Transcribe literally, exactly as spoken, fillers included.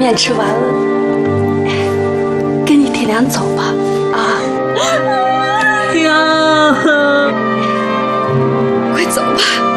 面吃完了，跟你爹娘走吧，啊！ 呀， 快走吧。